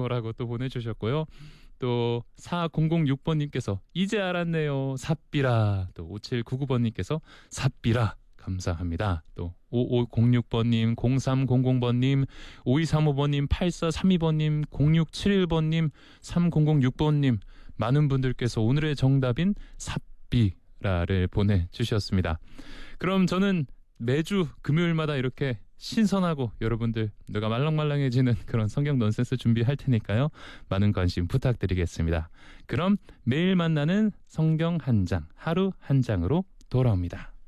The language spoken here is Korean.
라고 또 보내주셨고요. 또 4006번님께서 이제 알았네요. 삽비라. 또 5799번님께서 삽비라. 감사합니다. 또 5506번님, 0300번님, 5235번님, 8432번님, 0671번님, 3006번님 많은 분들께서 오늘의 정답인 삽비라를 보내주셨습니다. 그럼 저는 매주 금요일마다 이렇게 신선하고 여러분들 뇌가 말랑말랑해지는 그런 성경 넌센스 준비할 테니까요. 많은 관심 부탁드리겠습니다. 그럼 매일 만나는 성경 한 장, 하루 한 장으로 돌아옵니다.